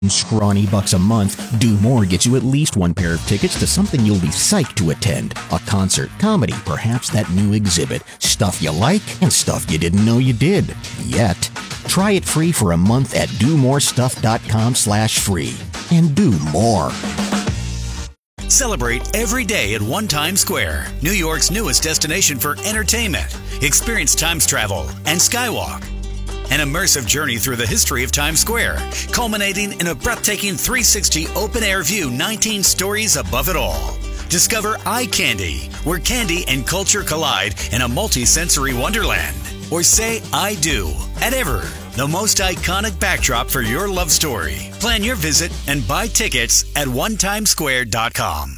scrawny bucks a month, Do More gets you at least one pair of tickets to something you'll be psyched to attend. A concert, comedy, perhaps that new exhibit. Stuff you like and stuff you didn't know you did. Yet. Try it free for a month at domorestuff.com/free. And do more. Celebrate every day at One Times Square, New York's newest destination for entertainment. Experience Times Travel and Skywalk. An immersive journey through the history of Times Square, culminating in a breathtaking 360 open-air view 19 stories above it all. Discover Eye Candy, where candy and culture collide in a multi-sensory wonderland. Or say I do at Ever, the most iconic backdrop for your love story. Plan your visit and buy tickets at onetimesquare.com.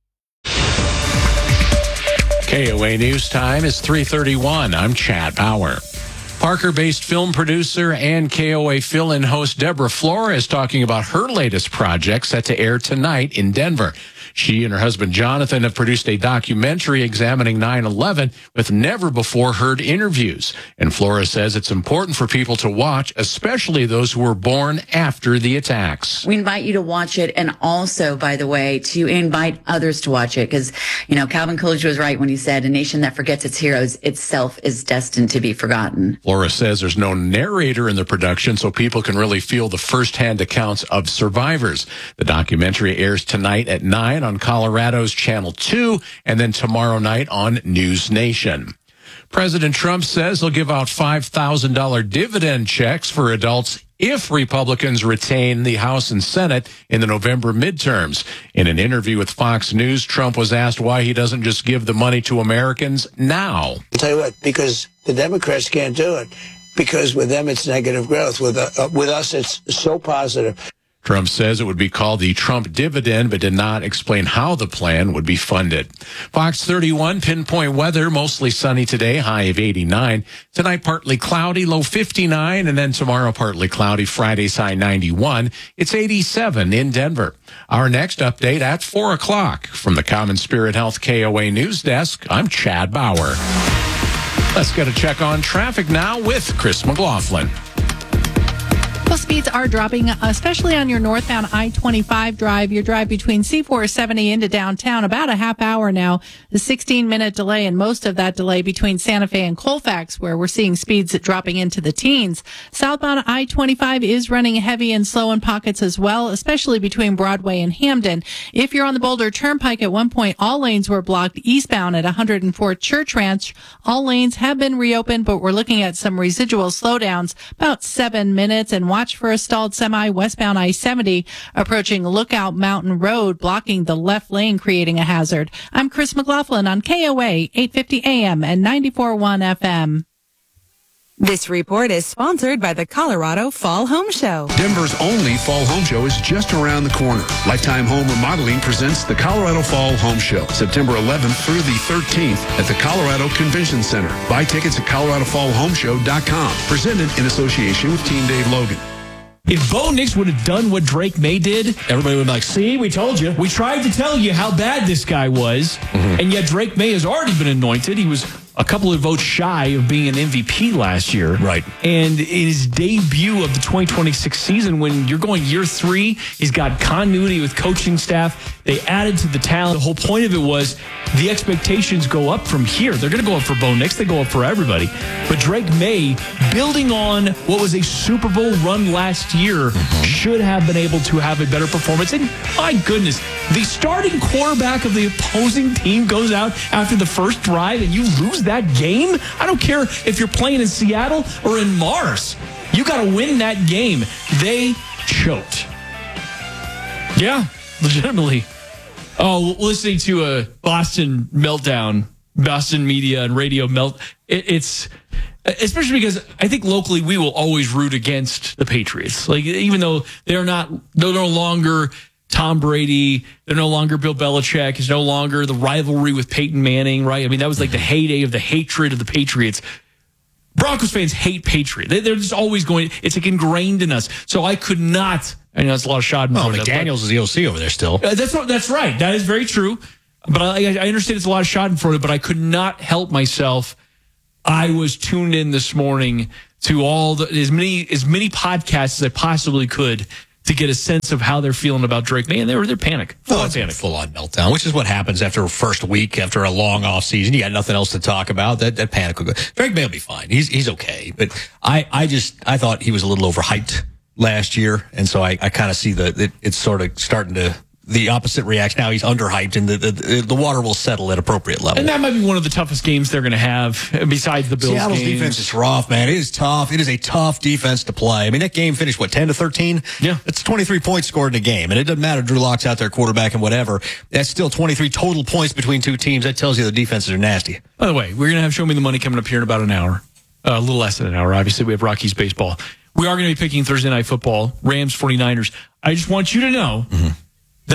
KOA News Time is 3:31. I'm Chad Bauer. Parker-based film producer and KOA fill-in host Deborah Flores talking about her latest project set to air tonight in Denver. She and her husband Jonathan have produced a documentary examining 9/11 with never-before-heard interviews. And Flores says it's important for people to watch, especially those who were born after the attacks. We invite you to watch it, and also, by the way, to invite others to watch it, because, Calvin Coolidge was right when he said, a nation that forgets its heroes itself is destined to be forgotten. Flores says there's no narrator in the production, so people can really feel the firsthand accounts of survivors. The documentary airs tonight at 9 on Colorado's Channel 2, and then tomorrow night on News Nation. President Trump says he'll give out $5,000 dividend checks for adults if Republicans retain the House and Senate in the November midterms. In an interview with Fox News, Trump was asked why he doesn't just give the money to Americans now. I'll tell you what, because the Democrats can't do it. Because with them, it's negative growth. With us, it's so positive. Trump says it would be called the Trump dividend, but did not explain how the plan would be funded. Fox 31, pinpoint weather, mostly sunny today, high of 89. Tonight, partly cloudy, low 59. And then tomorrow, partly cloudy, Friday's high 91. It's 87 in Denver. Our next update at 4 o'clock. From the Common Spirit Health KOA News Desk, I'm Chad Bauer. Let's get a check on traffic now with Chris McLaughlin. Well, speeds are dropping, especially on your northbound I-25 drive. Your drive between C470 into downtown, about a half hour now. The 16-minute delay, and most of that delay between Santa Fe and Colfax, where we're seeing speeds dropping into the teens. Southbound I-25 is running heavy and slow in pockets as well, especially between Broadway and Hamden. If you're on the Boulder Turnpike, at one point, all lanes were blocked eastbound at 104th Church Ranch. All lanes have been reopened, but we're looking at some residual slowdowns, about 7 minutes, and watch for a stalled semi westbound I-70 approaching Lookout Mountain Road, blocking the left lane, creating a hazard. I'm Chris McLaughlin on KOA 850 AM and 94.1 FM. This report is sponsored by the Colorado Fall Home Show. Denver's only Fall Home Show is just around the corner. Lifetime Home Remodeling presents the Colorado Fall Home Show, September 11th through the 13th at the Colorado Convention Center. Buy tickets at coloradofallhomeshow.com. Presented in association with Team Dave Logan. If Bo Nix would have done what Drake May did, everybody would be like, see, we told you. We tried to tell you how bad this guy was, and yet Drake May has already been anointed. He was a couple of votes shy of being an MVP last year. Right. And in his debut of the 2026 season, when you're going year 3, he's got continuity with coaching staff. They added to the talent. The whole point of it was the expectations go up from here. They're going to go up for Bo Nix. They go up for everybody. But Drake May, building on what was a Super Bowl run last year, should have been able to have a better performance. And my goodness, the starting quarterback of the opposing team goes out after the first drive and you lose that game? I don't care if you're playing in Seattle or in Mars. You got to win that game. They choked. Yeah, legitimately. Oh, listening to a Boston meltdown, Boston media and radio it's especially because I think locally we will always root against the Patriots. Like, even though they're no longer Tom Brady, they're no longer Bill Belichick, it's no longer the rivalry with Peyton Manning, right? I mean, that was like the heyday of the hatred of the Patriots. Broncos fans hate Patriots. They're just always going, it's like ingrained in us. So I could not, I know it's a lot of schadenfreude. Oh, McDaniels is the OC over there still. That's right. That is very true. But I understand it's a lot of schadenfreude, but I could not help myself. I was tuned in this morning to as many podcasts as I possibly could to get a sense of how they're feeling about Drake May, and they're panic. Full-on meltdown, which is what happens after a first week, after a long off season. You got nothing else to talk about. That panic will go. Drake May will be fine. He's okay. But I thought he was a little overhyped last year, and so I kind of see it's sort of starting to the opposite reaction. Now he's underhyped, and the water will settle at appropriate level. And that might be one of the toughest games they're going to have, besides the Bills. Seattle's games. defense is rough, man. It is tough. It is a tough defense to play. I mean, that game finished, 10-13? Yeah. It's 23 points scored in a game. And it doesn't matter, Drew Lock's out there, quarterback and whatever. That's still 23 total points between two teams. That tells you the defenses are nasty. By the way, we're going to have Show Me the Money coming up here in about an hour. A little less than an hour. Obviously, we have Rockies baseball. We are going to be picking Thursday Night Football, Rams 49ers. I just want you to know that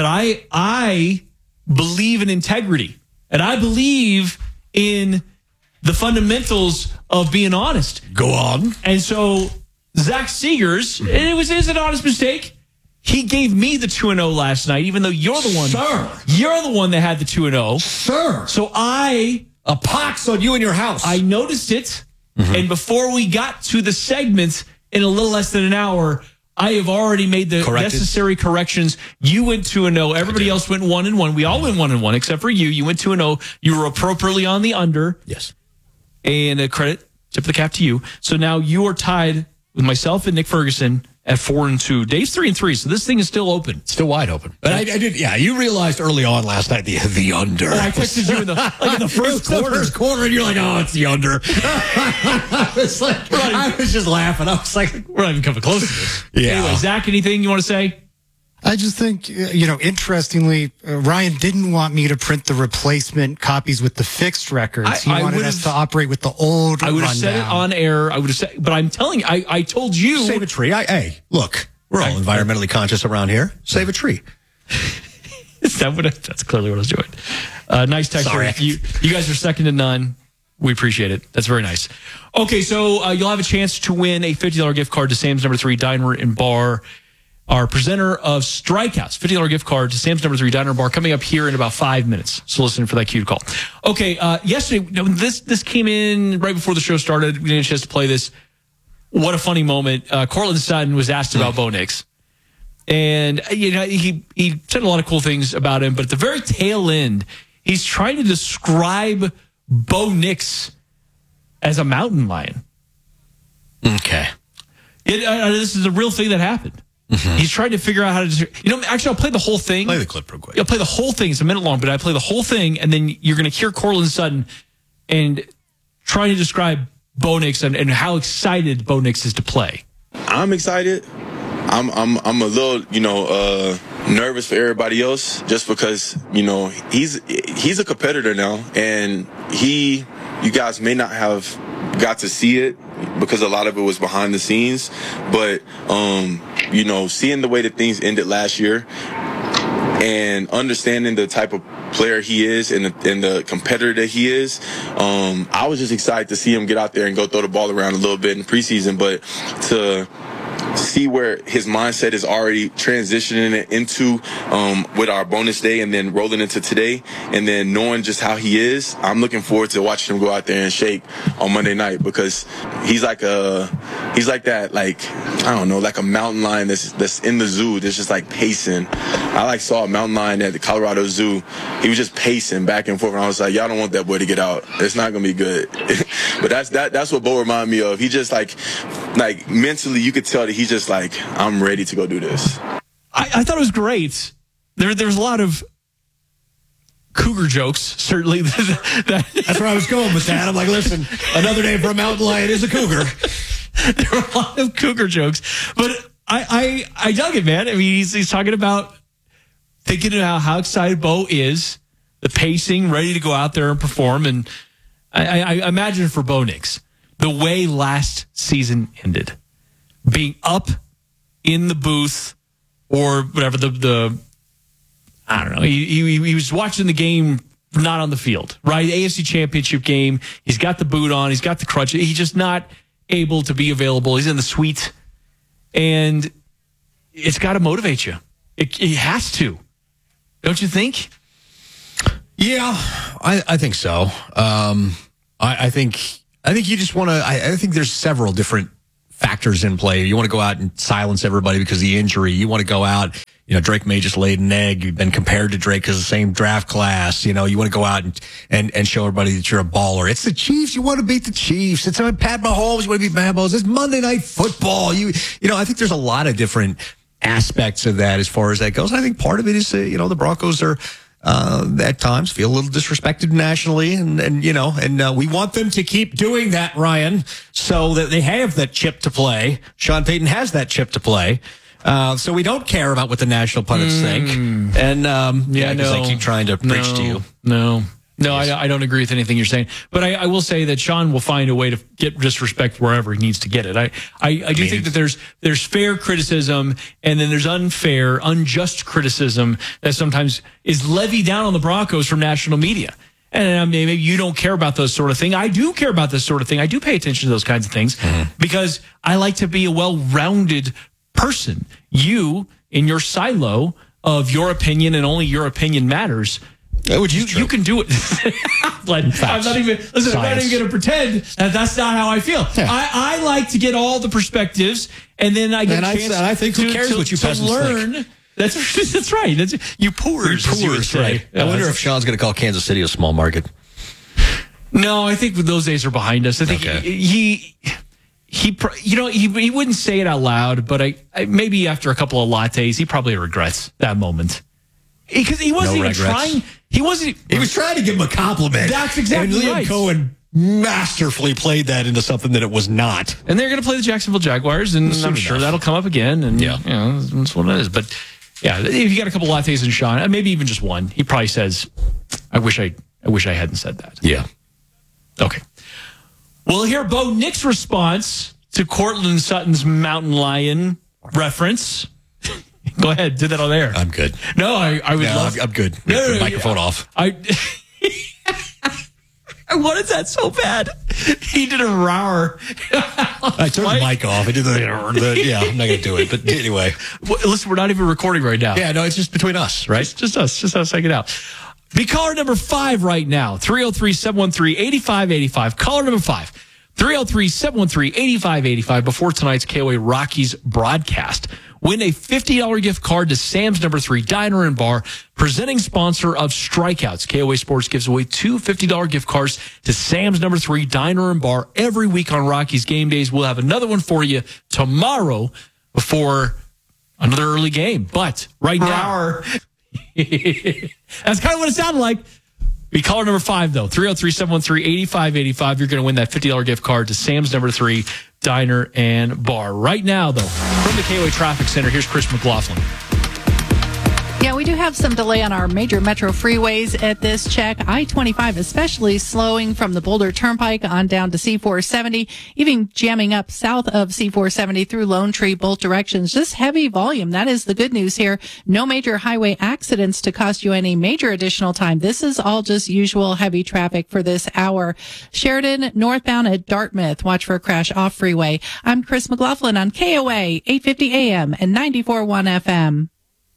I believe in integrity, and I believe in the fundamentals of being honest. Go on. And so Zach Seegers, and it was an honest mistake. He gave me the 2-0 last night, even though you're the one. Sir. You're the one that had the 2-0. Sir. So a pox on you and your house. I noticed it, and before we got to the segment in a little less than an hour, I have already made the necessary corrections. You went 2-0. Everybody else went 1-1. We all went 1-1 except for you. You went 2-0. You were appropriately on the under. Yes. And a credit, tip of the cap to you. So now you are tied with myself and Nick Ferguson at 4-2. Dave's 3-3, so this thing is still open. Still wide open. But I did, you realized early on last night the under. I texted you in the first quarter. The first quarter, and you're like, oh, it's the under. I was just laughing. I was like, we're not even coming close to this. Yeah. Anyway, Zach, anything you want to say? I just think, interestingly, Ryan didn't want me to print the replacement copies with the fixed records. He wanted us to operate with the old I would have said it on air. I would have said, but I'm telling you, I told you. Save a tree. Hey, look, we're all environmentally conscious around here. Save a tree. That's clearly what I was doing. Nice text. Sorry. You guys are second to none. We appreciate it. That's very nice. Okay, so you'll have a chance to win a $50 gift card to Sam's No. 3 Diner and Bar. Our presenter of Strikeouts, $50 gift card to Sam's No. 3 Diner and Bar, coming up here in about 5 minutes. So listen for that cue to call. Okay, yesterday, this came in right before the show started. We didn't have a chance to play this. What a funny moment. Cortland Sutton was asked about Bo Nix. And, he said a lot of cool things about him, but at the very tail end, he's trying to describe Bo Nix as a mountain lion. Okay. This is a real thing that happened. He's trying to figure out how to... actually, I'll play the whole thing. Play the clip real quick. I'll play the whole thing. It's a minute long, but I play the whole thing, and then you're going to hear Cortland Sutton and trying to describe Bo Nix and how excited Bo Nix is to play. I'm excited. I'm a little, nervous for everybody else just because, he's a competitor now, and you guys may not have got to see it because a lot of it was behind the scenes, but seeing the way that things ended last year and understanding the type of player he is and the competitor that he is, I was just excited to see him get out there and go throw the ball around a little bit in preseason, but to see where his mindset is already transitioning it into with our bonus day and then rolling into today, and then knowing just how he is, I'm looking forward to watching him go out there and shake on Monday night, because he's like that, like a mountain lion that's in the zoo that's just like pacing. I saw a mountain lion at the Colorado Zoo. He was just pacing back and forth, and I was like, y'all don't want that boy to get out. It's not gonna be good. But that's what Bo reminded me of. He just like mentally, you could tell that he's just like, I'm ready to go do this. I thought it was great. There was a lot of cougar jokes, certainly. That's where I was going with that. I'm like, listen, another name for a mountain lion is a cougar. There were a lot of cougar jokes, but I dug it, man. I mean, he's talking about thinking about how excited Bo is, the pacing, ready to go out there and perform. And I imagine for Bo Nix, the way last season ended, being up in the booth or whatever, I don't know. He was watching the game, not on the field, right? AFC Championship game. He's got the boot on. He's got the crutch. He's just not able to be available. He's in the suite, and it's got to motivate you. It has to, don't you think? Yeah, I think so. I think you just want to. I think there's several different factors in play. You want to go out and silence everybody because of the injury. You want to go out, Drake May just laid an egg. You've been compared to Drake because of the same draft class. You want to go out and show everybody that you're a baller. It's the Chiefs. You want to beat the Chiefs. It's Pat Mahomes. You want to beat Mahomes. It's Monday Night Football. I think there's a lot of different aspects of that as far as that goes. I think part of it is, the Broncos are, at times feel a little disrespected nationally, and we want them to keep doing that, Ryan, so that they have that chip to play. Sean Payton has that chip to play. So we don't care about what the national pundits think. And, I keep trying to preach to you. No, I don't agree with anything you're saying. But I will say that Sean will find a way to get disrespect wherever he needs to get it. I do think that there's fair criticism, and then there's unjust criticism that sometimes is levied down on the Broncos from national media. And maybe you don't care about those sort of things. I do care about this sort of thing. I do pay attention to those kinds of things because I like to be a well-rounded person. You, in your silo of your opinion and only your opinion matters, you can do it. I'm not even going to pretend that that's not how I feel. Yeah. I like to get all the perspectives, and then I get a chance I think who cares what you peasants learn. Think? That's right. You poors, right. I wonder if Sean's going to call Kansas City a small market. No, I think those days are behind us. I think he wouldn't say it out loud, but I maybe after a couple of lattes, he probably regrets that moment. Because he wasn't even trying. He was trying to give him a compliment. That's exactly right. And Liam Cohen masterfully played that into something that it was not. And they're going to play the Jacksonville Jaguars, and I'm sure that'll come up again. And that's what it is. But yeah, if you got a couple lattes in Sean, maybe even just one, he probably says, "I wish I hadn't said that." Yeah. Okay. We'll hear Bo Nick's response to Cortland Sutton's mountain lion reference. Go ahead, do that on air. I'm good. No, I would love. I'm good. No, microphone off. I wanted that so bad. He did a roar. I turned the mic off. I did I'm not going to do it. But anyway. Well, listen, we're not even recording right now. Yeah, no, it's just between us, right? Just us hanging out. Be caller number 5 right now. 303-713-8585. Caller number 5. 303-713-8585 before tonight's KOA Rockies broadcast. Win a $50 gift card to Sam's No. 3 Diner and Bar, presenting sponsor of Strikeouts. KOA Sports gives away 2 $50 gift cards to Sam's No. 3 Diner and Bar every week on Rockies game days. We'll have another one for you tomorrow before another early game. But right now, that's kind of what it sounded like. Be caller number 5, though. 303-713-8585. You're going to win that $50 gift card to Sam's No. 3 Diner and Bar. Right now, though, from the KOA Traffic Center, here's Chris McLaughlin. Yeah, we do have some delay on our major metro freeways at this check. I-25 especially slowing from the Boulder Turnpike on down to C-470, even jamming up south of C-470 through Lone Tree, both directions. Just heavy volume. That is the good news here. No major highway accidents to cost you any major additional time. This is all just usual heavy traffic for this hour. Sheridan, northbound at Dartmouth. Watch for a crash off freeway. I'm Chris McLaughlin on KOA 850 AM and 94.1 FM.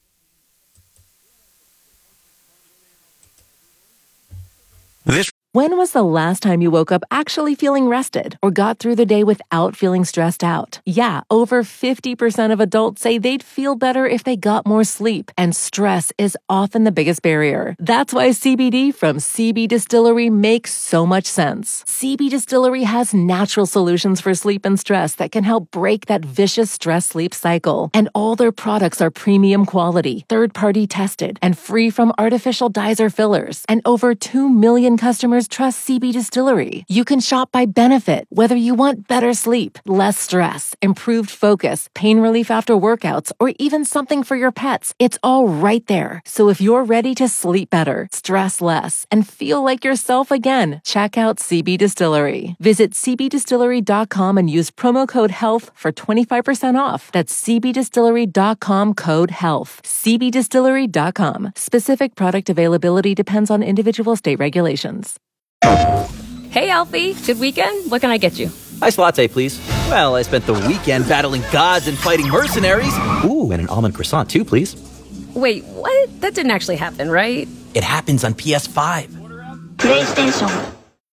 When was the last time you woke up actually feeling rested or got through the day without feeling stressed out? Yeah, over 50% of adults say they'd feel better if they got more sleep, and stress is often the biggest barrier. That's why CBD from CB Distillery makes so much sense. CB Distillery has natural solutions for sleep and stress that can help break that vicious stress-sleep cycle. And all their products are premium quality, third-party tested, and free from artificial dyes or fillers. And over 2 million customers trust CB Distillery. You can shop by benefit, whether you want better sleep, less stress, improved focus, pain relief after workouts, or even something for your pets. It's all right there. So if you're ready to sleep better, stress less, and feel like yourself again, check out CB Distillery. Visit cbdistillery.com and use promo code HEALTH for 25% off. That's cbdistillery.com code HEALTH. cbdistillery.com. Specific product availability depends on individual state regulations. Hey, Alfie. Good weekend? What can I get you? Iced latte, please. Well, I spent the weekend battling gods and fighting mercenaries. Ooh, and an almond croissant, too, please. Wait, what? That didn't actually happen, right? It happens on PS5. PlayStation.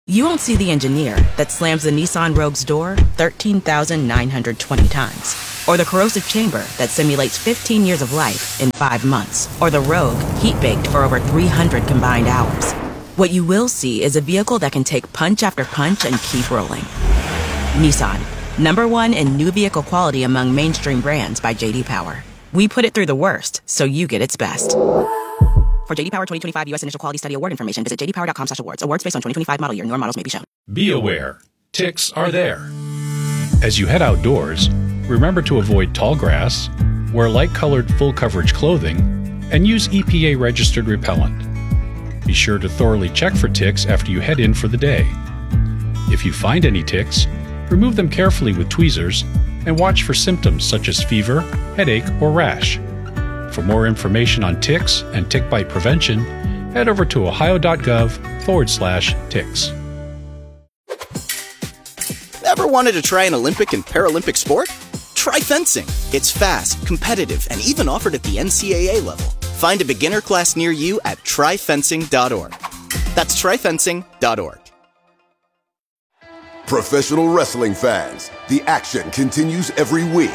You won't see the engineer that slams the Nissan Rogue's door 13,920 times. Or the corrosive chamber that simulates 15 years of life in 5 months. Or the Rogue heat-baked for over 300 combined hours. What you will see is a vehicle that can take punch after punch and keep rolling. Nissan, #1 in new vehicle quality among mainstream brands by J.D. Power. We put it through the worst, so you get its best. For J.D. Power 2025 U.S. Initial Quality Study Award information, visit jdpower.com/awards. Awards based on 2025 model year. Newer models may be shown. Be aware, ticks are there. As you head outdoors, remember to avoid tall grass, wear light-colored full-coverage clothing, and use EPA-registered repellent. Be sure to thoroughly check for ticks after you head in for the day. If you find any ticks, remove them carefully with tweezers and watch for symptoms such as fever, headache, or rash. For more information on ticks and tick bite prevention, head over to ohio.gov/ticks. Ever wanted to try an Olympic and Paralympic sport? Try fencing. It's fast, competitive, and even offered at the NCAA level. Find a beginner class near you at tryfencing.org. That's tryfencing.org. Professional wrestling fans, the action continues every week.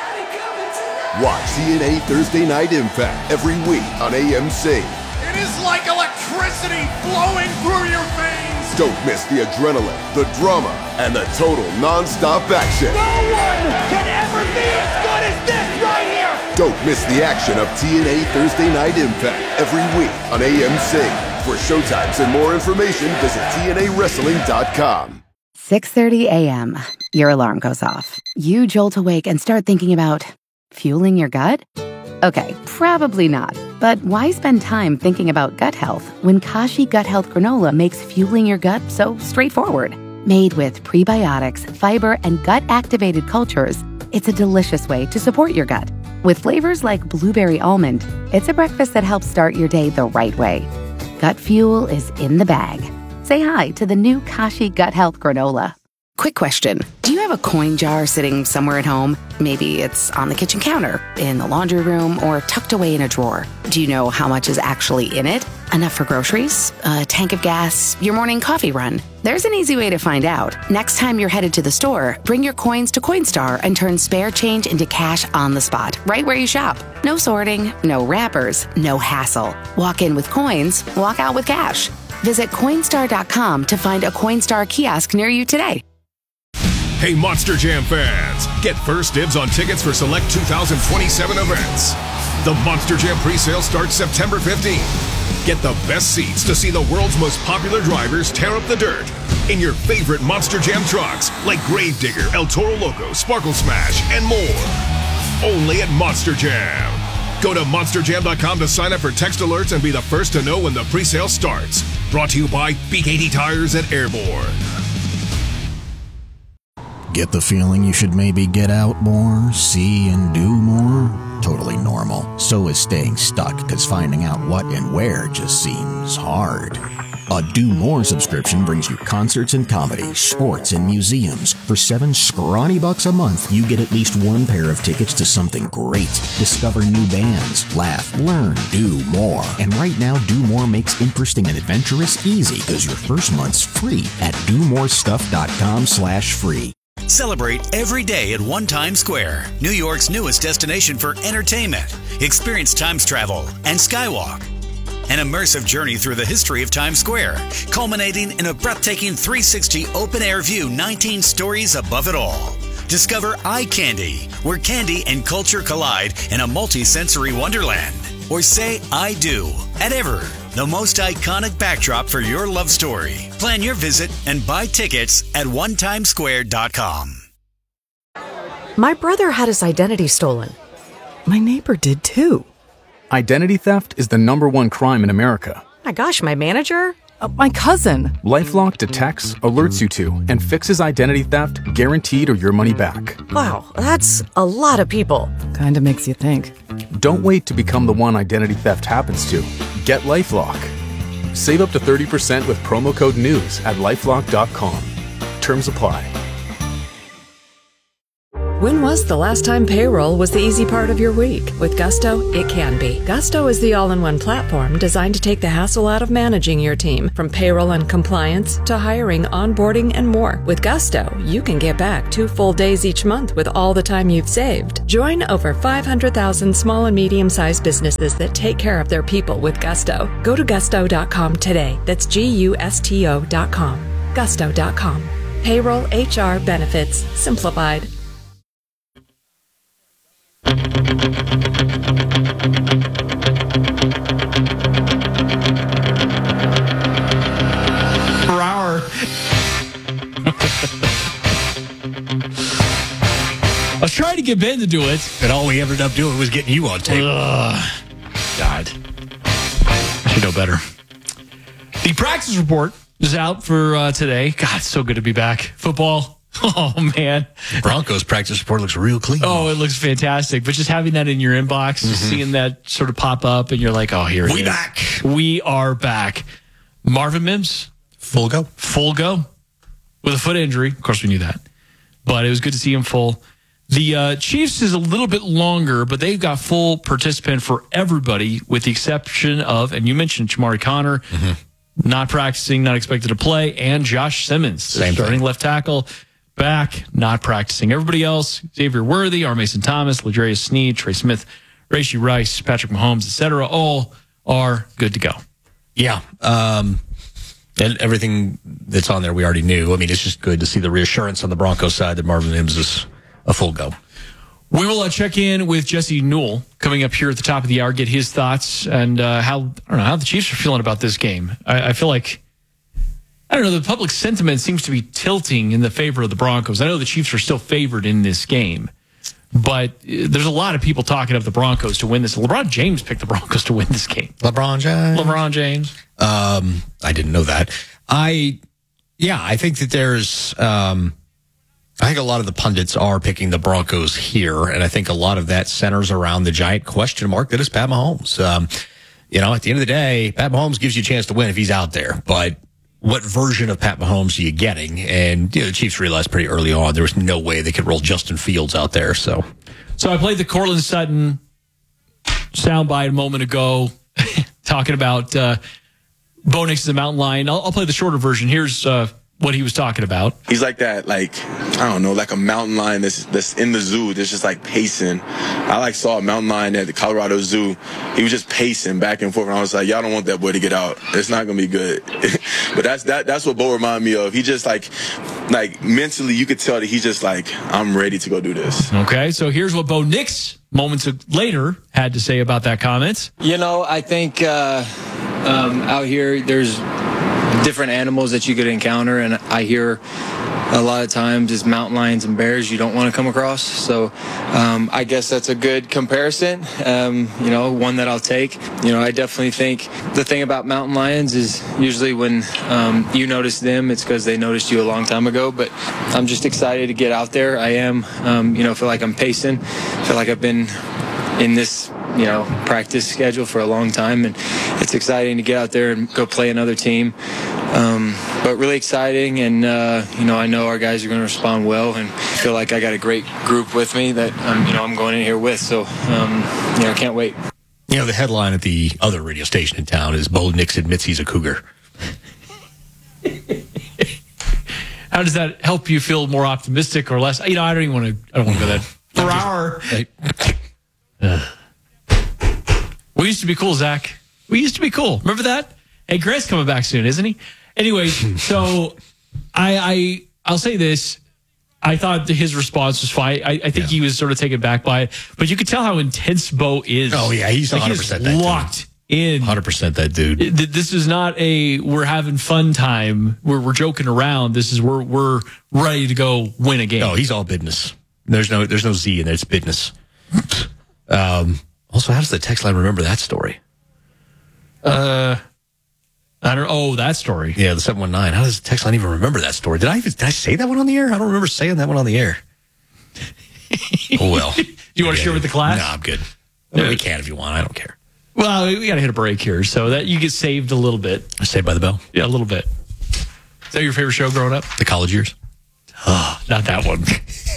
Watch TNA Thursday Night Impact every week on AMC. It is like electricity flowing through your veins. Don't miss the adrenaline, the drama, and the total non-stop action. No one can ever be as good as this right here. Don't miss the action of TNA Thursday Night Impact every week on AMC. For showtimes and more information, visit TNAWrestling.com. 6:30 a.m. Your alarm goes off. You jolt awake and start thinking about fueling your gut? Okay, probably not. But why spend time thinking about gut health when Kashi Gut Health Granola makes fueling your gut so straightforward? Made with prebiotics, fiber, and gut-activated cultures, it's a delicious way to support your gut. With flavors like blueberry almond, it's a breakfast that helps start your day the right way. Gut fuel is in the bag. Say hi to the new Kashi Gut Health Granola. Quick question. Do you have a coin jar sitting somewhere at home? Maybe it's on the kitchen counter, in the laundry room, or tucked away in a drawer. Do you know how much is actually in it? Enough for groceries? A tank of gas? Your morning coffee run? There's an easy way to find out. Next time you're headed to the store, bring your coins to Coinstar and turn spare change into cash on the spot, right where you shop. No sorting, no wrappers, no hassle. Walk in with coins, walk out with cash. Visit Coinstar.com to find a Coinstar kiosk near you today. Hey, Monster Jam fans! Get first dibs on tickets for select 2027 events. The Monster Jam pre-sale starts September 15th. Get the best seats to see the world's most popular drivers tear up the dirt in your favorite Monster Jam trucks like Gravedigger, El Toro Loco, Sparkle Smash, and more. Only at Monster Jam. Go to monsterjam.com to sign up for text alerts and be the first to know when the pre-sale starts. Brought to you by B80 Tires at Airborne. Get the feeling you should maybe get out more, see and do more? Totally normal. So is staying stuck, because finding out what and where just seems hard. A Do More subscription brings you concerts and comedy, sports and museums. For $7 scrawny bucks a month, you get at least one pair of tickets to something great. Discover new bands, laugh, learn, do more. And right now, Do More makes interesting and adventurous easy, because your first month's free at domorestuff.com/free. Celebrate every day at One Times Square, New York's newest destination for entertainment. Experience Times Travel and Skywalk. An immersive journey through the history of Times Square, culminating in a breathtaking 360 open-air view 19 stories above it all. Discover Eye Candy, where candy and culture collide in a multi-sensory wonderland. Or say I do at Ever, the most iconic backdrop for your love story. Plan your visit and buy tickets at onetimesquare.com. My brother had his identity stolen. My neighbor did too. Identity theft is the #1 crime in America. My gosh, my manager? My cousin. LifeLock detects, alerts you to, and fixes identity theft guaranteed or your money back. Wow, that's a lot of people. Kinda makes you think. Don't wait to become the one identity theft happens to. Get LifeLock. Save up to 30% with promo code NEWS at LifeLock.com. Terms apply. When was the last time payroll was the easy part of your week? With Gusto, it can be. Gusto is the all-in-one platform designed to take the hassle out of managing your team, from payroll and compliance to hiring, onboarding, and more. With Gusto, you can get back 2 full days each month with all the time you've saved. Join over 500,000 small and medium-sized businesses that take care of their people with Gusto. Go to gusto.com today. That's GUSTO.com. Gusto.com. Payroll, HR, benefits, simplified. Per hour. I was trying to get Ben to do it. And all we ended up doing was getting you on tape. God. I should know better. The practice report is out for today. God, it's so good to be back. Football. Oh, man. Broncos practice report looks real clean. Oh, it looks fantastic. But just having that in your inbox, seeing that sort of pop up, and you're like, oh, here it is. We back. We are back. Marvin Mims. Full go. Full go. With a foot injury. Of course, we knew that. But it was good to see him full. The Chiefs is a little bit longer, but they've got full participant for everybody, with the exception of, and you mentioned Jamari Connor, not practicing, not expected to play, and Josh Simmons, starting left tackle, back, not practicing. Everybody else, Xavier Worthy, R. Mason Thomas, Ladarius Sneed, Trey Smith, Rashee Rice, Patrick Mahomes, etc., all are good to go. Yeah. And everything that's on there we already knew. I mean, it's just good to see the reassurance on the Broncos side that Marvin Mims is a full go. We will check in with Jesse Newell coming up here at the top of the hour, get his thoughts and how the Chiefs are feeling about this game. I feel like, I don't know, the public sentiment seems to be tilting in the favor of the Broncos. I know the Chiefs are still favored in this game, but there's a lot of people talking up the Broncos to win this. LeBron James picked the Broncos to win this game. LeBron James. I didn't know that. I think that there's, I think a lot of the pundits are picking the Broncos here, and I think a lot of that centers around the giant question mark that is Pat Mahomes. At the end of the day, Pat Mahomes gives you a chance to win if he's out there, but what version of Pat Mahomes are you getting? And the Chiefs realized pretty early on there was no way they could roll Justin Fields out there. So I played the Courtland Sutton soundbite a moment ago talking about Bo Nix is a mountain lion. I'll play the shorter version. Here's what he was talking about. He's like that, like a mountain lion that's in the zoo that's just like pacing. I saw a mountain lion at the Colorado Zoo. He was just pacing back and forth, and I was like, y'all don't want that boy to get out. It's not gonna be good. But that's what Bo reminded me of. He just like mentally, you could tell that he's just like, I'm ready to go do this. Okay, so here's what Bo Nix moments later had to say about that comment. I think out here there's different animals that you could encounter, and I hear a lot of times is mountain lions and bears you don't want to come across. So I guess that's a good comparison, one that I'll take. I definitely think the thing about mountain lions is usually when you notice them, it's because they noticed you a long time ago. But I'm just excited to get out there. I am, feel like I'm pacing. Feel like I've been in this practice schedule for a long time, and it's exciting to get out there and go play another team. But really exciting, and I know our guys are going to respond well, and I feel like I got a great group with me that I'm going in here with. So I can't wait. The headline at the other radio station in town is Bo Nix admits he's a cougar. How does that help you feel more optimistic or less? I don't want to go that per hour. We used to be cool, Zach. We used to be cool. Remember that? Hey, Grant's coming back soon, isn't he? Anyway, so I'll say this. I thought his response was fine. I think he was sort of taken back by it. But you could tell how intense Bo is. Oh, yeah. He's 100% that locked in. 100% that dude. This is not we're having fun time. We're joking around. This is we're ready to go win a game. No, he's all business. There's no Z in it. It's business. Also, how does the text line remember that story? I don't know. Oh, that story. Yeah, the 719. How does the text line even remember that story? Did I say that one on the air? I don't remember saying that one on the air. Oh, well. You want to share with the class? No, I'm good. We can if you want. I don't care. Well, we got to hit a break here so that you get saved a little bit. Saved by the Bell? Yeah, a little bit. Is that your favorite show growing up? The College Years? Oh, not that one.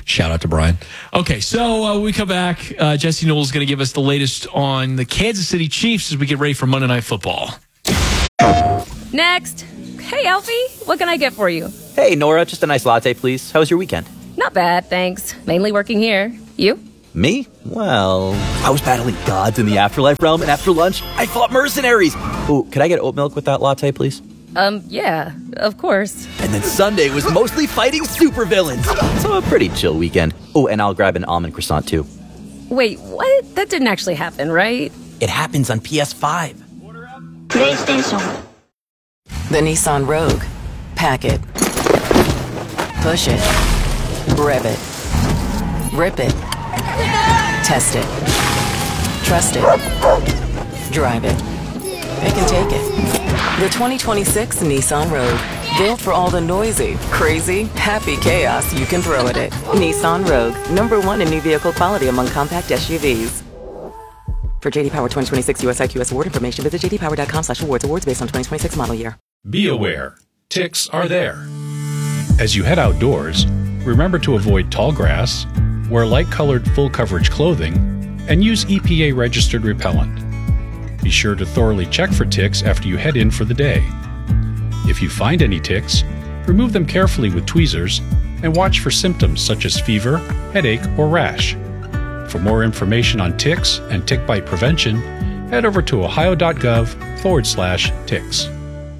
Shout out to Brian. Okay, so when we come back, Jesse Newell is going to give us the latest on the Kansas City Chiefs as we get ready for Monday Night Football. Next. Hey, Alfie, what can I get for you? Hey, Nora, just a nice latte, please. How was your weekend? Not bad, thanks. Mainly working here. You? Me? Well, I was battling gods in the afterlife realm, and after lunch, I fought mercenaries. Oh, could I get oat milk with that latte, please? Yeah, of course. And then Sunday was mostly fighting supervillains. So a pretty chill weekend. Oh, and I'll grab an almond croissant, too. Wait, what? That didn't actually happen, right? It happens on PS5. PlayStation. The Nissan Rogue. Pack it. Push it. Rev it. Rip it. Test it. Trust it. Drive it. Pick and take it. The 2026 Nissan Rogue. Built for all the noisy, crazy, happy chaos you can throw at it. Nissan Rogue. #1 in new vehicle quality among compact SUVs. For JD Power 2026 US IQS award information, visit jdpower.com/awards. Awards based on 2026 model year. Be aware, ticks are there. As you head outdoors, remember to avoid tall grass, wear light-colored full-coverage clothing, and use EPA-registered repellent. Be sure to thoroughly check for ticks after you head in for the day. If you find any ticks, remove them carefully with tweezers and watch for symptoms such as fever, headache, or rash. For more information on ticks and tick bite prevention, head over to ohio.gov/ticks.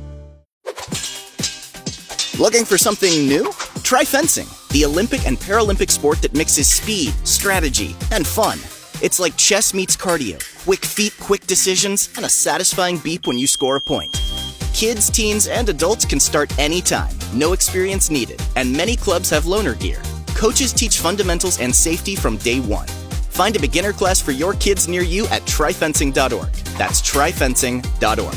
Looking for something new? Try fencing, the Olympic and Paralympic sport that mixes speed, strategy, and fun. It's like chess meets cardio, quick feet, quick decisions, and a satisfying beep when you score a point. Kids, teens, and adults can start anytime, no experience needed, and many clubs have loaner gear. Coaches teach fundamentals and safety from day one. Find a beginner class for your kids near you at tryfencing.org. That's tryfencing.org.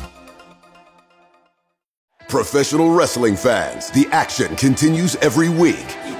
Professional wrestling fans, the action continues every week.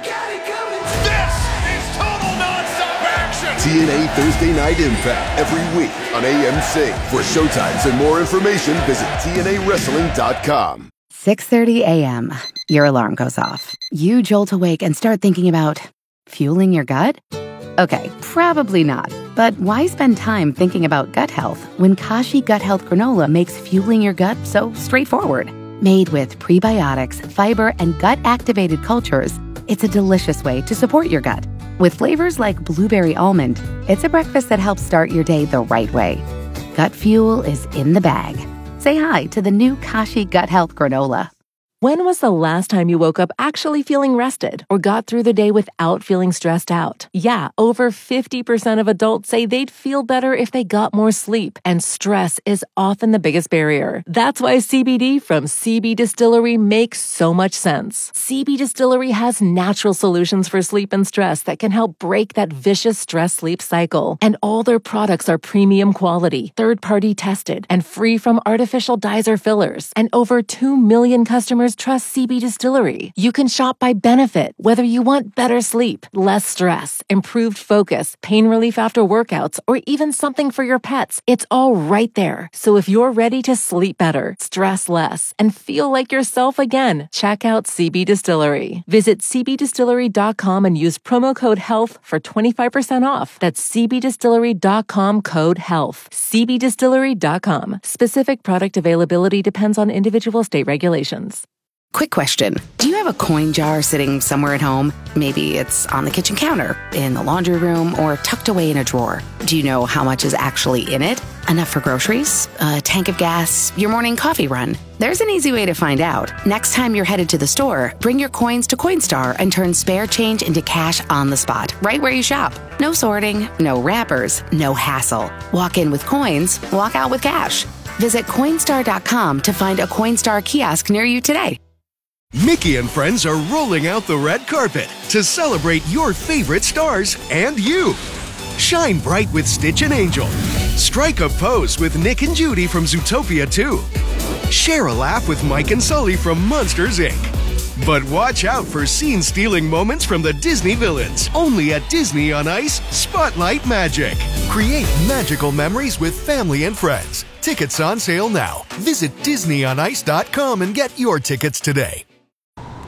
This is total nonstop action! TNA Thursday Night Impact every week on AMC. For showtimes and more information, visit TNAWrestling.com. 6:30 a.m. Your alarm goes off. You jolt awake and start thinking about fueling your gut? Okay, probably not. But why spend time thinking about gut health when Kashi Gut Health Granola makes fueling your gut so straightforward? Made with prebiotics, fiber, and gut-activated cultures, it's a delicious way to support your gut. With flavors like blueberry almond, it's a breakfast that helps start your day the right way. Gut fuel is in the bag. Say hi to the new Kashi Gut Health Granola. When was the last time you woke up actually feeling rested or got through the day without feeling stressed out? Yeah, over 50% of adults say they'd feel better if they got more sleep, and stress is often the biggest barrier. That's why CBD from CB Distillery makes so much sense. CB Distillery has natural solutions for sleep and stress that can help break that vicious stress-sleep cycle. And all their products are premium quality, third-party tested, and free from artificial dyes or fillers. And over 2 million customers trust CB Distillery. You can shop by benefit, whether you want better sleep, less stress, improved focus, pain relief after workouts, or even something for your pets. It's all right there. So if you're ready to sleep better, stress less, and feel like yourself again, check out CB Distillery. Visit cbdistillery.com and use promo code HEALTH for 25% off. That's cbdistillery.com code HEALTH. cbdistillery.com. Specific product availability depends on individual state regulations. Quick question. Do you have a coin jar sitting somewhere at home? Maybe it's on the kitchen counter, in the laundry room, or tucked away in a drawer. Do you know how much is actually in it? Enough for groceries? A tank of gas? Your morning coffee run? There's an easy way to find out. Next time you're headed to the store, bring your coins to Coinstar and turn spare change into cash on the spot, right where you shop. No sorting, no wrappers, no hassle. Walk in with coins, walk out with cash. Visit Coinstar.com to find a Coinstar kiosk near you today. Mickey and friends are rolling out the red carpet to celebrate your favorite stars and you. Shine bright with Stitch and Angel. Strike a pose with Nick and Judy from Zootopia 2. Share a laugh with Mike and Sully from Monsters, Inc. But watch out for scene-stealing moments from the Disney villains. Only at Disney on Ice Spotlight Magic. Create magical memories with family and friends. Tickets on sale now. Visit DisneyOnIce.com and get your tickets today.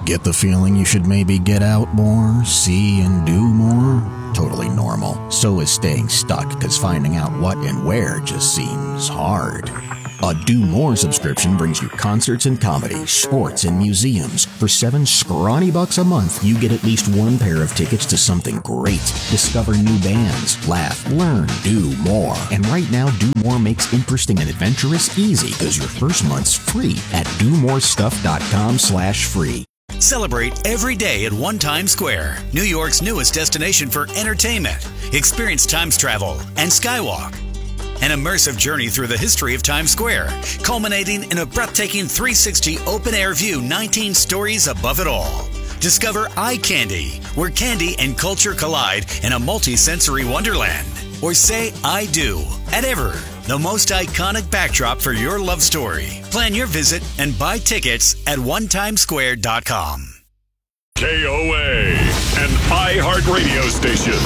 Get the feeling you should maybe get out more, see and do more? Totally normal. So is staying stuck, because finding out what and where just seems hard. A Do More subscription brings you concerts and comedy, sports and museums. For $7 scrawny bucks a month, you get at least one pair of tickets to something great. Discover new bands, laugh, learn, do more. And right now, Do More makes interesting and adventurous easy, because your first month's free at domorestuff.com/free. Celebrate every day at One Times Square, New York's newest destination for entertainment. Experience Times travel and Skywalk. An immersive journey through the history of Times Square, culminating in a breathtaking 360 open-air view 19 stories above it all. Discover Eye Candy, where candy and culture collide in a multi-sensory wonderland. Or say I do at Ever, the most iconic backdrop for your love story. Plan your visit and buy tickets at onetimesquare.com. KOA, an iHeartRadio station.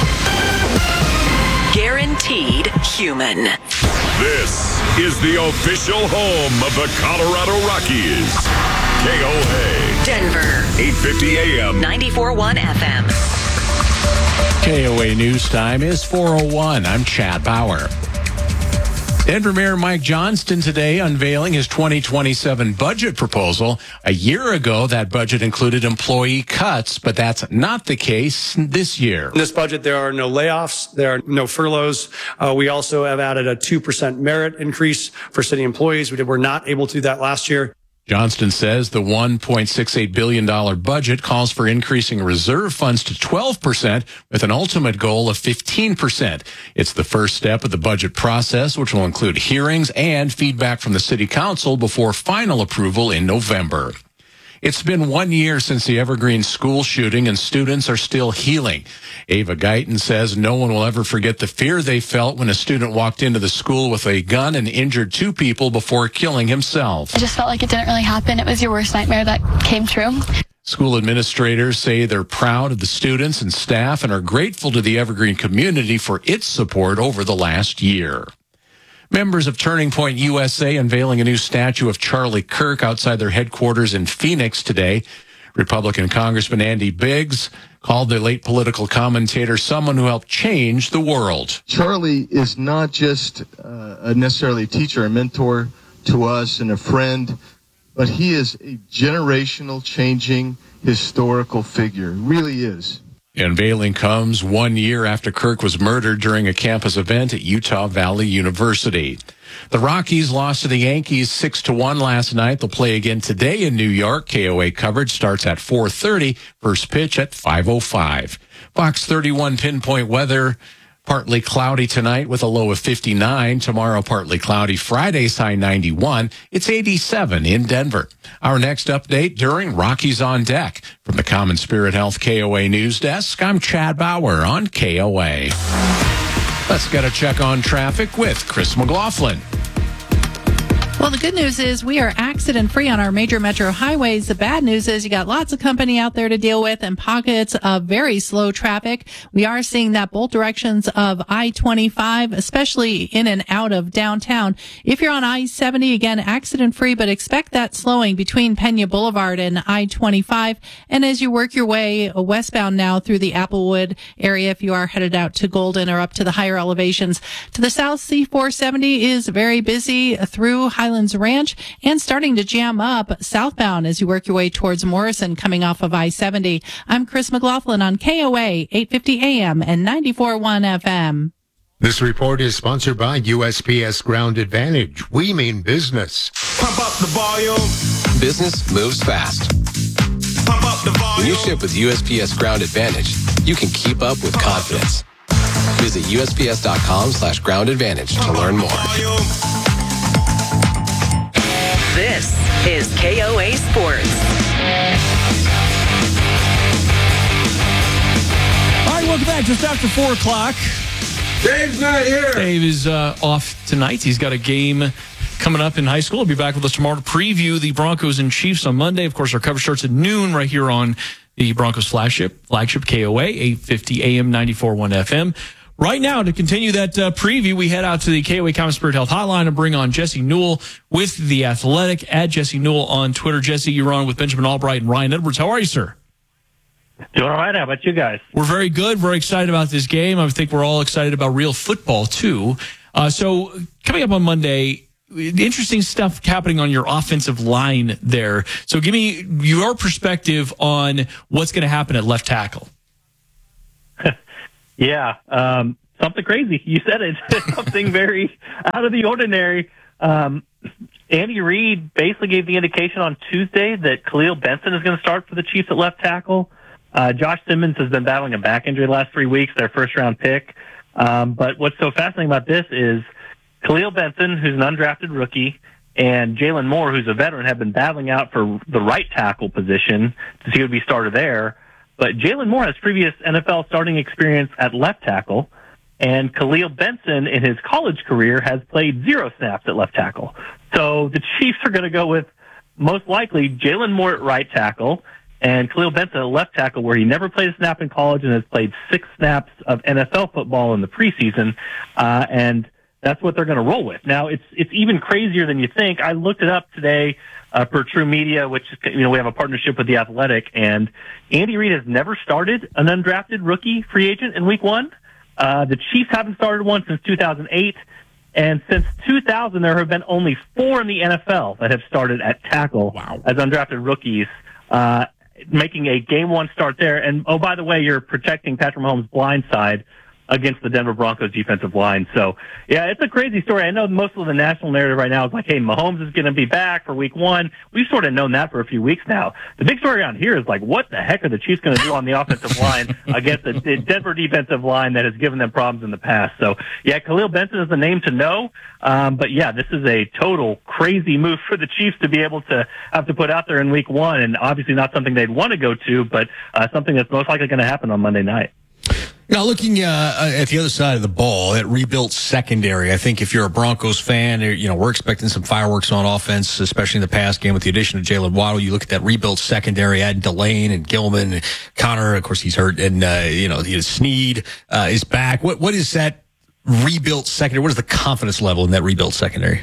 Guaranteed human. This is the official home of the Colorado Rockies. KOA. Denver. 850 AM. 94.1 FM. KOA News Time is 4:01. I'm Chad Bauer. Denver Mayor Mike Johnston today unveiling his 2027 budget proposal. A year ago, that budget included employee cuts, but that's not the case this year. In this budget, there are no layoffs. There are no furloughs. We also have added a 2% merit increase for city employees. We were not able to do that last year. Johnston says the $1.68 billion budget calls for increasing reserve funds to 12% with an ultimate goal of 15%. It's the first step of the budget process, which will include hearings and feedback from the city council before final approval in November. It's been 1 year since the Evergreen school shooting, and students are still healing. Ava Guyton says no one will ever forget the fear they felt when a student walked into the school with a gun and injured 2 people before killing himself. I just felt like it didn't really happen. It was your worst nightmare that came true. School administrators say they're proud of the students and staff and are grateful to the Evergreen community for its support over the last year. Members of Turning Point USA unveiling a new statue of Charlie Kirk outside their headquarters in Phoenix today. Republican Congressman Andy Biggs called the late political commentator someone who helped change the world. Charlie is not just necessarily a teacher, a mentor to us and a friend, but he is a generational changing historical figure. He really is. The unveiling comes 1 year after Kirk was murdered during a campus event at Utah Valley University. The Rockies lost to the Yankees 6-1 last night. They'll play again today in New York. KOA coverage starts at 4:30. First pitch at 5:05. Fox 31 pinpoint weather. Partly cloudy tonight with a low of 59. Tomorrow, partly cloudy. Friday's high 91. It's 87 in Denver. Our next update during Rockies on Deck. From the Common Spirit Health KOA News Desk, I'm Chad Bauer on KOA. Let's get a check on traffic with Chris McLaughlin. Well, the good news is we are accident-free on our major metro highways. The bad news is you got lots of company out there to deal with and pockets of very slow traffic. We are seeing that both directions of I-25, especially in and out of downtown. If you're on I-70, again, accident-free, but expect that slowing between Pena Boulevard and I-25. And as you work your way westbound now through the Applewood area, if you are headed out to Golden or up to the higher elevations. To the south, C-470 is very busy through Highlands Ranch and starting to jam up southbound as you work your way towards Morrison coming off of I-70. I'm Chris McLaughlin on KOA 850 AM and 94.1 FM. This report is sponsored by USPS Ground Advantage. We mean business. Pump up the volume. Business moves fast. Pump up the volume. When you ship with USPS Ground Advantage, you can keep up with confidence. Visit USPS.com/Ground Advantage to learn more. This is KOA Sports. All right, welcome back. Just after 4 o'clock. Dave's not here. Dave is off tonight. He's got a game coming up in high school. He'll be back with us tomorrow to preview the Broncos and Chiefs on Monday. Of course, our coverage starts at noon right here on the Broncos flagship KOA, 850 AM, 94.1 FM. Right now, to continue that preview, we head out to the KOA Common Spirit Health Hotline and bring on Jesse Newell with The Athletic, at Jesse Newell on Twitter. Jesse, you're on with Benjamin Albright and Ryan Edwards. How are you, sir? Doing all right. How about you guys? We're very good. Very excited about this game. I think we're all excited about real football, too. So coming up on Monday, interesting stuff happening on your offensive line there. So give me your perspective on what's going to happen at left tackle. Yeah, something crazy. You said it. Something very out of the ordinary. Andy Reid basically gave the indication on Tuesday that Khalil Benson is going to start for the Chiefs at left tackle. Josh Simmons has been battling a back injury the last 3 weeks, their first-round pick. But what's so fascinating about this is Khalil Benson, who's an undrafted rookie, and Jalen Moore, who's a veteran, have been battling out for the right tackle position to see who would be starter there. But Jalen Moore has previous NFL starting experience at left tackle, and Khalil Benson, in his college career, has played 0 snaps at left tackle. So the Chiefs are going to go with, most likely, Jalen Moore at right tackle, and Khalil Benson at left tackle, where he never played a snap in college and has played 6 snaps of NFL football in the preseason, and that's what they're going to roll with. Now, it's even crazier than you think. I looked it up today per True Media, which, we have a partnership with The Athletic, and Andy Reid has never started an undrafted rookie free agent in Week 1. The Chiefs haven't started one since 2008, and since 2000, there have been only 4 in the NFL that have started at tackle as undrafted rookies, making a Game 1 start there. And, oh, by the way, you're protecting Patrick Mahomes' blind side against the Denver Broncos defensive line. So, yeah, it's a crazy story. I know most of the national narrative right now is like, hey, Mahomes is going to be back for Week 1. We've sort of known that for a few weeks now. The big story around here is like, what the heck are the Chiefs going to do on the offensive line against the Denver defensive line that has given them problems in the past? So, yeah, Khalil Benson is the name to know. But, yeah, this is a total crazy move for the Chiefs to be able to have to put out there in Week 1, and obviously not something they'd want to go to, but something that's most likely going to happen on Monday night. Now, looking at the other side of the ball, that rebuilt secondary, I think if you're a Broncos fan, we're expecting some fireworks on offense, especially in the pass game with the addition of Jalen Waddle. You look at that rebuilt secondary, adding Delane and Gilman, and Connor, of course, he's hurt, and Snead is back. What is that rebuilt secondary? What is the confidence level in that rebuilt secondary?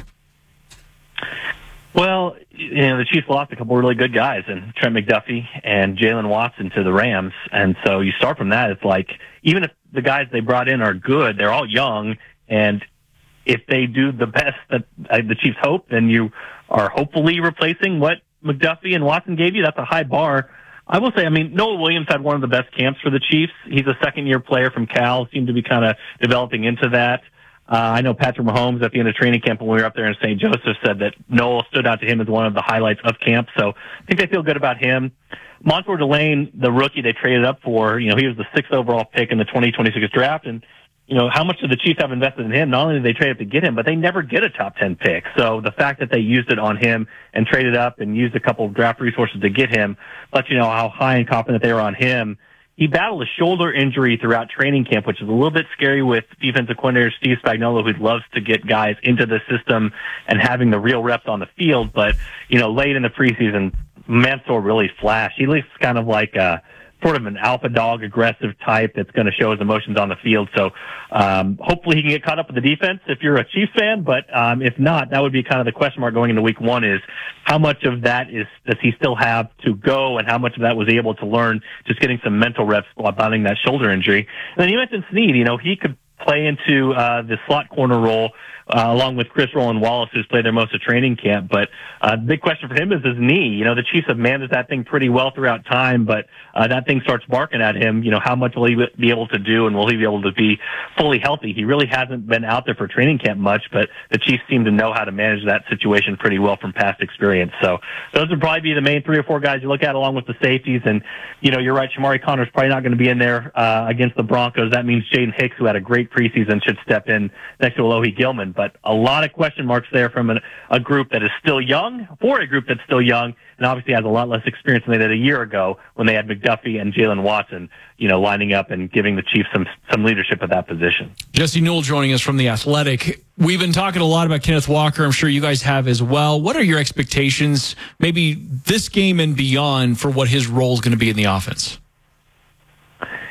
Well, the Chiefs lost a couple really good guys, and Trent McDuffie and Jalen Watson to the Rams. And so you start from that. It's like, even if the guys they brought in are good, they're all young. And if they do the best that the Chiefs hope, then you are hopefully replacing what McDuffie and Watson gave you. That's a high bar. I will say, Noah Williams had one of the best camps for the Chiefs. He's a second-year player from Cal, seemed to be kind of developing into that. I know Patrick Mahomes at the end of training camp when we were up there in St. Joseph said that Noel stood out to him as one of the highlights of camp. So I think they feel good about him. Montour Delane, the rookie they traded up for, he was the 6th overall pick in the 2026 draft. And, how much do the Chiefs have invested in him? Not only did they trade up to get him, but they never get a top 10 pick. So the fact that they used it on him and traded up and used a couple of draft resources to get him lets you know how high and confident they were on him. He battled a shoulder injury throughout training camp, which is a little bit scary with defensive coordinator Steve Spagnuolo, who loves to get guys into the system and having the real reps on the field. But, late in the preseason, Mansour really flashed. He looks kind of like sort of an alpha dog, aggressive type that's going to show his emotions on the field. So hopefully he can get caught up with the defense if you're a Chiefs fan. But if not, that would be kind of the question mark going into Week 1 is how much of that does he still have to go, and how much of that was he able to learn just getting some mental reps while battling that shoulder injury. And then you mentioned Snead. He could play into the slot corner role along with Chris Roland Wallace, who's played there most of training camp. But the big question for him is his knee. The Chiefs have managed that thing pretty well throughout time, but that thing starts barking at him. How much will he be able to do, and will he be able to be fully healthy? He really hasn't been out there for training camp much, but the Chiefs seem to know how to manage that situation pretty well from past experience. So those would probably be the main 3 or 4 guys you look at, along with the safeties. And, you're right, Shamari Connor's probably not going to be in there against the Broncos. That means Jaden Hicks, who had a great preseason, should step in next to Alohi Gilman. But a lot of question marks there from a group that is still young, for a group that's still young, and obviously has a lot less experience than they did a year ago when they had McDuffie and Jalen Watson, lining up and giving the Chiefs some leadership at that position. Jesse Newell joining us from The Athletic. We've been talking a lot about Kenneth Walker. I'm sure you guys have as well. What are your expectations, maybe this game and beyond, for what his role is going to be in the offense?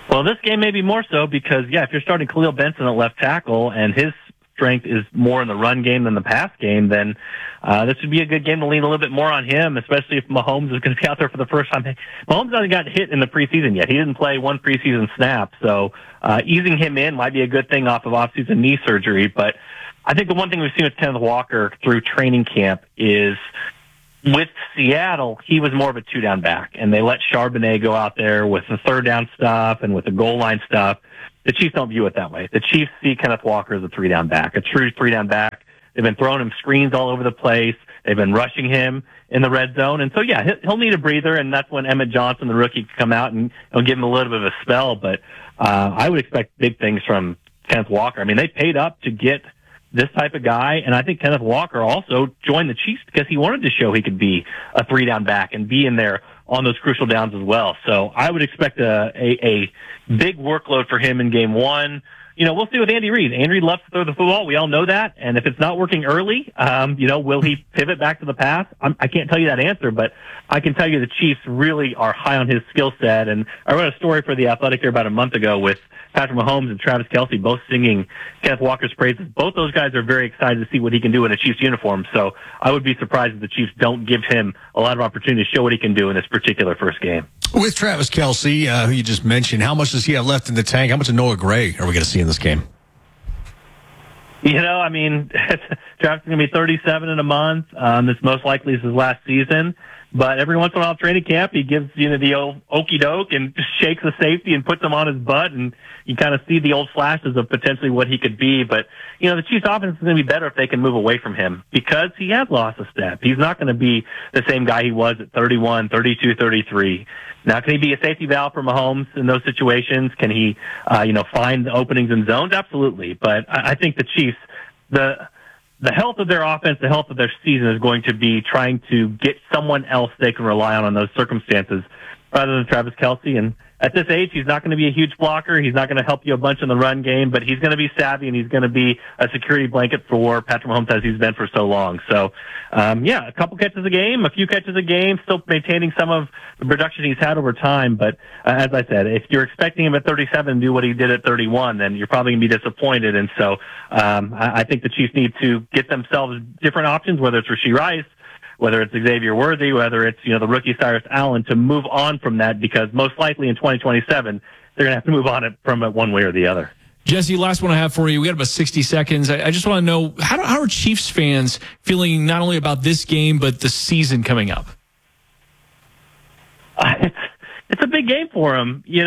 Well, this game may be more so because, if you're starting Khalil Benson at left tackle and his strength is more in the run game than the pass game, then this would be a good game to lean a little bit more on him, especially if Mahomes is going to be out there for the first time. Mahomes hasn't got hit in the preseason yet. He didn't play one preseason snap, so easing him in might be a good thing off of off-season knee surgery. But I think the one thing we've seen with Kenneth Walker through training camp is with Seattle, he was more of a two-down back, and they let Charbonnet go out there with the third-down stuff and with the goal line stuff. The Chiefs don't view it that way. The Chiefs see Kenneth Walker as a three-down back, a true three-down back. They've been throwing him screens all over the place. They've been rushing him in the red zone. And so, he'll need a breather, and that's when Emmett Johnson, the rookie, can come out and give him a little bit of a spell. But I would expect big things from Kenneth Walker. I mean, they paid up to get this type of guy, and I think Kenneth Walker also joined the Chiefs because he wanted to show he could be a three-down back and be in there on those crucial downs as well. So I would expect a big workload for him in game one. We'll see with Andy Reid. Andy Reid loves to throw the football. We all know that. And if it's not working early, will he pivot back to the pass? I can't tell you that answer, but I can tell you the Chiefs really are high on his skill set. And I wrote a story for The Athletic here about a month ago with Patrick Mahomes and Travis Kelce both singing Kenneth Walker's praises. Both those guys are very excited to see what he can do in a Chiefs uniform. So I would be surprised if the Chiefs don't give him a lot of opportunity to show what he can do in this particular first game. With Travis Kelce, who you just mentioned, how much does he have left in the tank? How much of Noah Gray are we going to see in this game? Travis is going to be 37 in a month. This most likely is his last season. But every once in a while, training camp, he gives, the old okey doke and just shakes the safety and puts him on his butt. And you kind of see the old flashes of potentially what he could be. But, the Chiefs offense is going to be better if they can move away from him because he has lost a step. He's not going to be the same guy he was at 31, 32, 33. Now, can he be a safety valve for Mahomes in those situations? Can he, find the openings in zones? Absolutely. But I think the Chiefs, the health of their offense, the health of their season is going to be trying to get someone else they can rely on those circumstances rather than Travis Kelce. And at this age, he's not going to be a huge blocker. He's not going to help you a bunch in the run game, but he's going to be savvy and he's going to be a security blanket for Patrick Mahomes as he's been for so long. So, a couple catches a game, a few catches a game, still maintaining some of the production he's had over time. But as I said, if you're expecting him at 37 to do what he did at 31, then you're probably going to be disappointed. And so, I think the Chiefs need to get themselves different options, whether it's Rashee Rice, whether it's Xavier Worthy, whether it's, the rookie Cyrus Allen, to move on from that because most likely in 2027, they're going to have to move on from it one way or the other. Jesse, last one I have for you. We got about 60 seconds. I just want to know, how are Chiefs fans feeling not only about this game, but the season coming up? It's a big game for them. You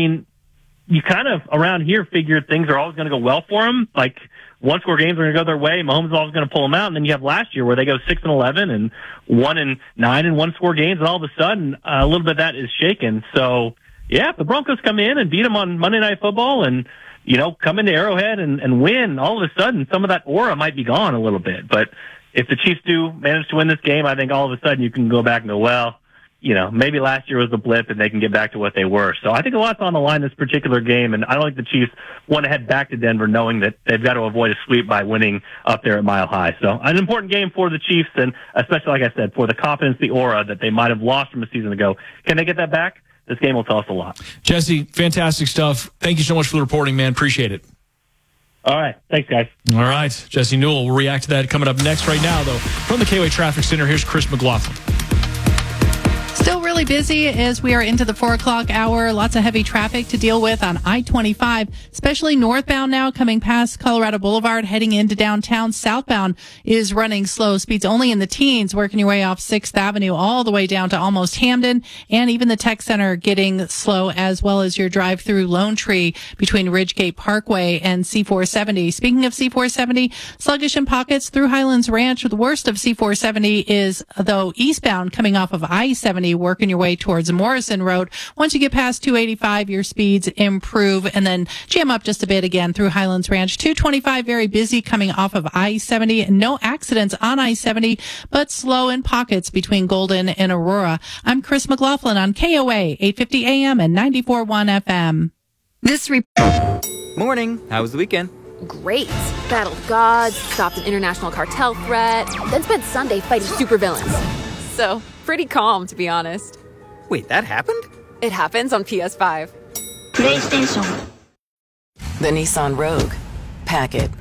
kind of around here figured things are always going to go well for them. Like, one-score games are going to go their way. Mahomes is always going to pull them out. And then you have last year where they go 6-11 and 1-9 in one-score games, and all of a sudden a little bit of that is shaken. So, if the Broncos come in and beat them on Monday Night Football and, come into Arrowhead and win, all of a sudden some of that aura might be gone a little bit. But if the Chiefs do manage to win this game, I think all of a sudden you can go back and go, well, maybe last year was a blip and they can get back to what they were. So I think a lot's on the line this particular game, and I don't think the Chiefs want to head back to Denver knowing that they've got to avoid a sweep by winning up there at Mile High. So an important game for the Chiefs, and especially, like I said, for the confidence, the aura that they might have lost from a season ago. Can they get that back? This game will tell us a lot. Jesse, fantastic stuff. Thank you so much for the reporting, man. Appreciate it. All right. Thanks, guys. All right. Jesse Newell will react to that coming up next. Right now, though, from the K-Way Traffic Center, here's Chris McLaughlin. Still really busy as we are into the 4 o'clock hour. Lots of heavy traffic to deal with on I-25, especially northbound now coming past Colorado Boulevard, heading into downtown. Southbound is running slow. Speeds only in the teens, working your way off 6th Avenue all the way down to almost Hamden. And even the Tech Center getting slow, as well as your drive through Lone Tree between Ridgegate Parkway and C470. Speaking of C470, sluggish in pockets through Highlands Ranch. The worst of C470 is, though, eastbound coming off of I-70, working your way towards Morrison Road. Once you get past 285, your speeds improve and then jam up just a bit again through Highlands Ranch. 225, very busy coming off of I-70. No accidents on I-70, but slow in pockets between Golden and Aurora. I'm Chris McLaughlin on KOA, 850 AM and 94.1 FM. Morning. How was the weekend? Great. Battled gods, stopped an international cartel threat, then spent Sunday fighting supervillains. So, pretty calm, to be honest. Wait, that happened? It happens on PS5. PlayStation. The Nissan Rogue. Pack it.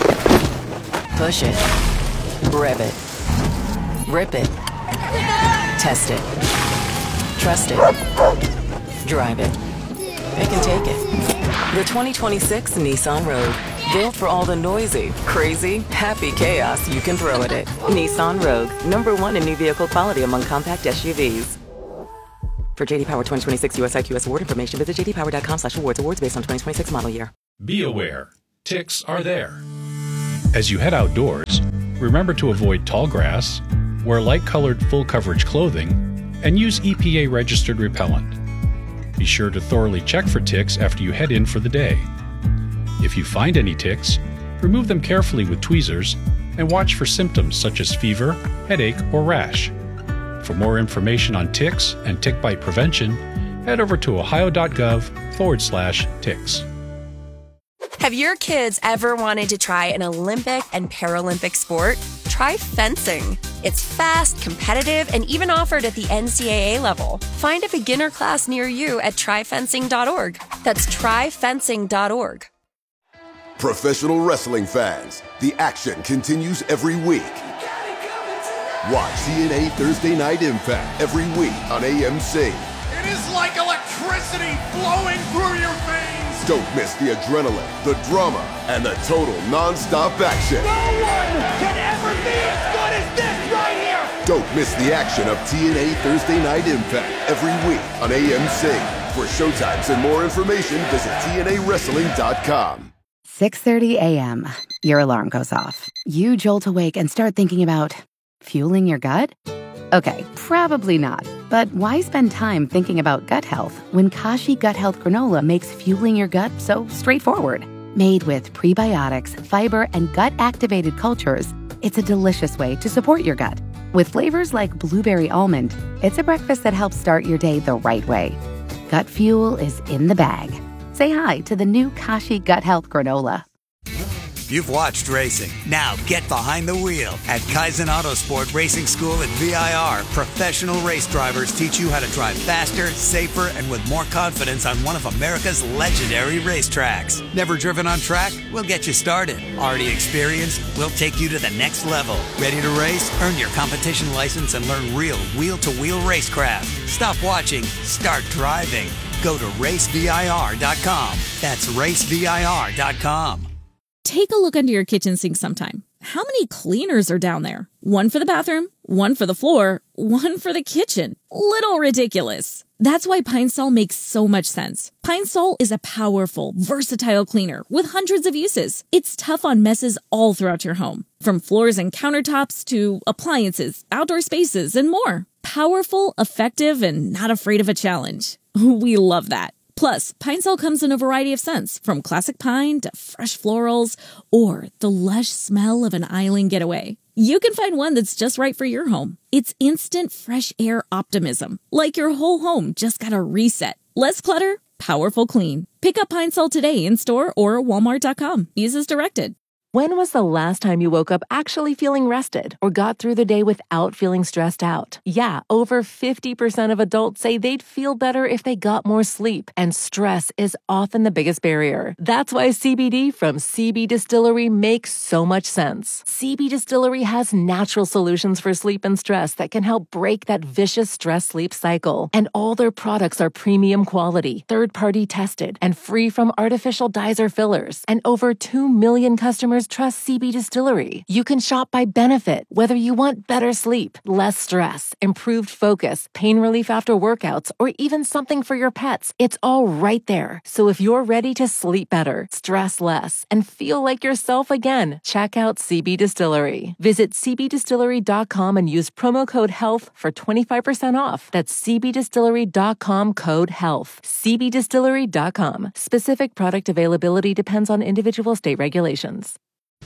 Push it. Rev it. Rip it. Test it. Trust it. Drive it. It can take it. The 2026 Nissan Rogue. Built for all the noisy, crazy, happy chaos you can throw at it. Nissan Rogue. #1 in new vehicle quality among compact SUVs. For JD Power 2026 US IQS award information, visit jdpower.com/awards. Awards based on 2026 model year. Be aware, ticks are there. As you head outdoors, remember to avoid tall grass, wear light-colored full-coverage clothing, and use EPA-registered repellent. Be sure to thoroughly check for ticks after you head in for the day. If you find any ticks, remove them carefully with tweezers and watch for symptoms such as fever, headache, or rash. For more information on ticks and tick bite prevention, head over to ohio.gov/ticks. Have your kids ever wanted to try an Olympic and Paralympic sport? Try fencing. It's fast, competitive, and even offered at the NCAA level. Find a beginner class near you at tryfencing.org. That's tryfencing.org. Professional wrestling fans, the action continues every week. Watch TNA Thursday Night Impact every week on AMC. It is like electricity flowing through your veins. Don't miss the adrenaline, the drama, and the total non-stop action. No one can ever be as good as this right here. Don't miss the action of TNA Thursday Night Impact every week on AMC. For showtimes and more information, visit TNAWrestling.com. 6:30 a.m. Your alarm goes off. You jolt awake and start thinking about fueling your gut? Okay, probably not. But why spend time thinking about gut health when Kashi Gut Health Granola makes fueling your gut so straightforward? Made with prebiotics, fiber, and gut-activated cultures, it's a delicious way to support your gut. With flavors like blueberry almond, it's a breakfast that helps start your day the right way. Gut fuel is in the bag. Say hi to the new Kashi Gut Health Granola. You've watched racing. Now get behind the wheel. At Kaizen Autosport Racing School at VIR, professional race drivers teach you how to drive faster, safer, and with more confidence on one of America's legendary racetracks. Never driven on track? We'll get you started. Already experienced? We'll take you to the next level. Ready to race? Earn your competition license and learn real wheel-to-wheel racecraft. Stop watching. Start driving. Go to racevir.com. That's racevir.com. Take a look under your kitchen sink sometime. How many cleaners are down there? One for the bathroom, one for the floor, one for the kitchen. Little ridiculous. That's why Pine Sol makes so much sense. Pine Sol is a powerful, versatile cleaner with hundreds of uses. It's tough on messes all throughout your home, from floors and countertops to appliances, outdoor spaces, and more. Powerful, effective, and not afraid of a challenge. We love that. Plus, Pine Sol comes in a variety of scents, from classic pine to fresh florals, or the lush smell of an island getaway. You can find one that's just right for your home. It's instant fresh air optimism, like your whole home just got a reset. Less clutter, powerful clean. Pick up Pine Sol today in store or walmart.com. Use as directed. When was the last time you woke up actually feeling rested or got through the day without feeling stressed out? Yeah, over 50% of adults say they'd feel better if they got more sleep, and stress is often the biggest barrier. That's why CBD from CB Distillery makes so much sense. CB Distillery has natural solutions for sleep and stress that can help break that vicious stress-sleep cycle. And all their products are premium quality, third-party tested, and free from artificial dyes or fillers. And over 2 million customers trust CB Distillery. You can shop by benefit, whether you want better sleep, less stress, improved focus, pain relief after workouts, or even something for your pets. It's all right there. So if you're ready to sleep better, stress less, and feel like yourself again, check out CB Distillery. Visit cbdistillery.com and use promo code HEALTH for 25% off. That's cbdistillery.com code HEALTH. cbdistillery.com. Specific product availability depends on individual state regulations.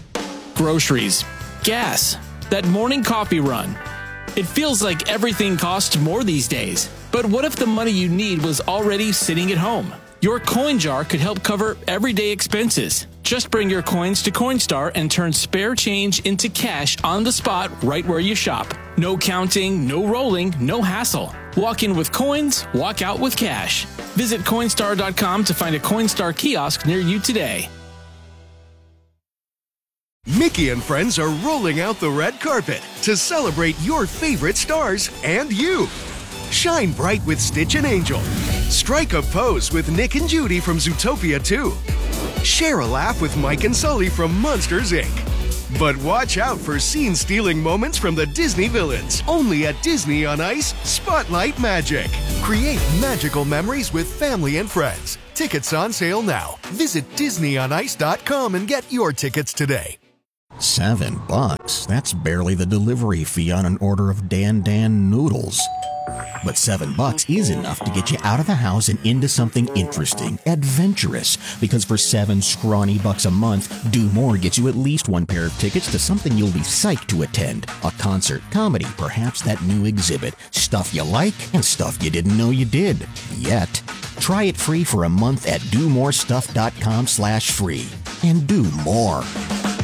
Groceries, gas, that morning coffee run. It feels like everything costs more these days. But what if the money you need was already sitting at home? Your coin jar could help cover everyday expenses. Just bring your coins to Coinstar and turn spare change into cash on the spot right where you shop. No counting, no rolling, no hassle. Walk in with coins, walk out with cash. Visit Coinstar.com to find a Coinstar kiosk near you today. Mickey and friends are rolling out the red carpet to celebrate your favorite stars and you. Shine bright with Stitch and Angel. Strike a pose with Nick and Judy from Zootopia 2. Share a laugh with Mike and Sully from Monsters, Inc. But watch out for scene-stealing moments from the Disney villains. Only at Disney on Ice Spotlight Magic. Create magical memories with family and friends. Tickets on sale now. Visit DisneyOnIce.com and get your tickets today. $7? That's barely the delivery fee on an order of Dan noodles. But $7 is enough to get you out of the house and into something interesting, adventurous. Because for $7 scrawny bucks a month, Do More gets you at least one pair of tickets to something you'll be psyched to attend. A concert, comedy, perhaps that new exhibit. Stuff you like and stuff you didn't know you did. Yet. Try it free for a month at DoMoreStuff.com/free. And do more.